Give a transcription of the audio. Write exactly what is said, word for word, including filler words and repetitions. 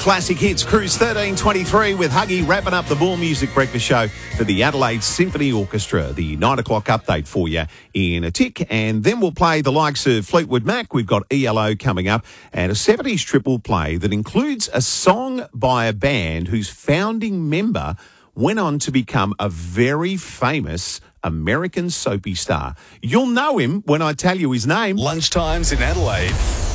Classic Hits Cruise thirteen twenty-three with Huggy wrapping up the More Music Breakfast Show for the Adelaide Symphony Orchestra. The nine o'clock update for you in a tick, and then we'll play the likes of Fleetwood Mac. We've got E L O coming up, and a seventies triple play that includes a song by a band whose founding member went on to become a very famous American soapy star. You'll know him when I tell you his name. Lunchtimes in Adelaide.